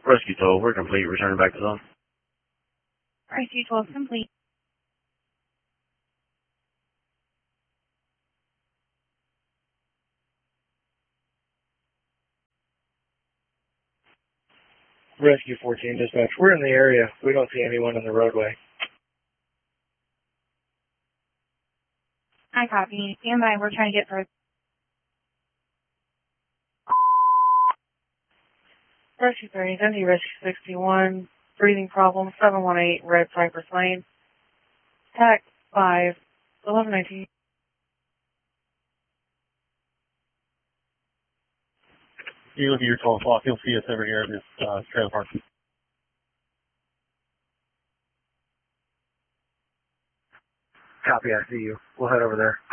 Rescue 12, we're complete. Returning back to zone. Rescue 12 complete. Rescue 14 dispatch. We're in the area. We don't see anyone in the roadway. I copy. Stand by. We're trying to get through. Rescue 30, Dundee Rescue 61. Breathing problem, 718 Red Cypress Lane. TAC 5, 1119. You look at your 12 o'clock, you'll see us over here at this trailer park. Copy, I see you. We'll head over there.